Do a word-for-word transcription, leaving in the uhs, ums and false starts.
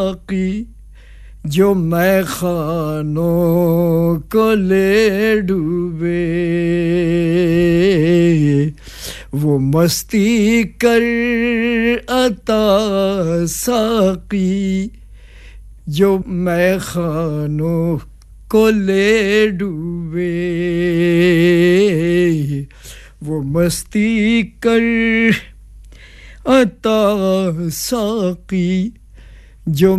साकी जो मैं खानों को ले डूबे वो मस्ती कर अता साकी जो मैं खानों को ले डूबे वो मस्ती कर अता साकी जो